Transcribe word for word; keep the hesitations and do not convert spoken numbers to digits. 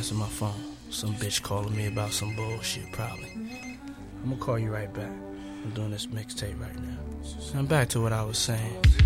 answer my phone. Some bitch calling me about some bullshit, probably. I'm gonna call you right back. I'm doing this mixtape right now. And back to what I was saying.